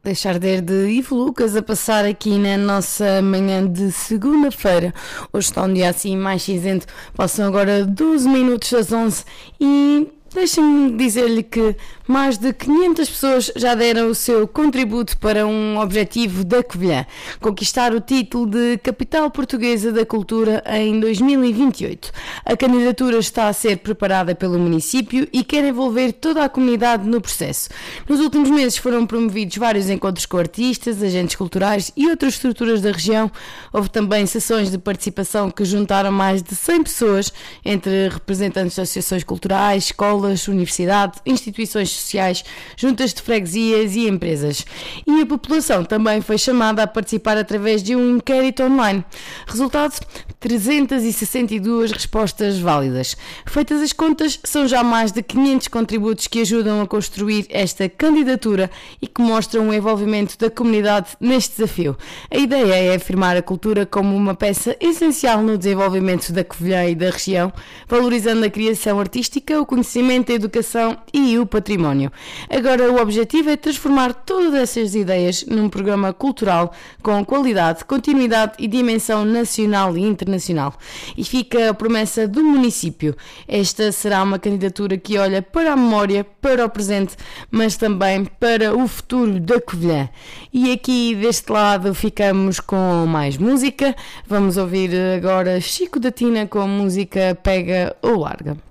Deixar de Ivo Lucas a passar aqui na nossa manhã de segunda-feira. Hoje está um dia assim mais cinzento. Passam agora 12 minutos das 11 e deixem-me dizer-lhe que mais de 500 pessoas já deram o seu contributo para um objetivo da Covilhã: conquistar o título de Capital Portuguesa da Cultura em 2028. A candidatura está a ser preparada pelo município e quer envolver toda a comunidade no processo. Nos últimos meses foram promovidos vários encontros com artistas, agentes culturais e outras estruturas da região. Houve também sessões de participação que juntaram mais de 100 pessoas, entre representantes de associações culturais, escolas, universidade, instituições sociais, juntas de freguesias e empresas. E a população também foi chamada a participar através de um inquérito online. Resultado: 362 respostas válidas. Feitas as contas, são já mais de 500 contributos que ajudam a construir esta candidatura e que mostram o envolvimento da comunidade neste desafio. A ideia é afirmar a cultura como uma peça essencial no desenvolvimento da Covilhã e da região, valorizando a criação artística, o conhecimento, a educação e o património. Agora o objetivo é transformar todas essas ideias num programa cultural com qualidade, continuidade e dimensão nacional e internacional. E fica a promessa do município: esta será uma candidatura que olha para a memória, para o presente, mas também para o futuro da Covilhã. E aqui deste lado ficamos com mais música. Vamos ouvir agora Chico da Tina com a música Pega ou Larga.